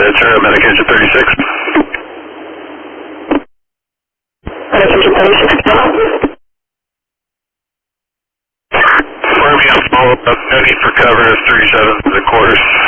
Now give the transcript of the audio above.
turn up medication 36. Medication 36. Firming up small, no need for cover, 37 and 3/4.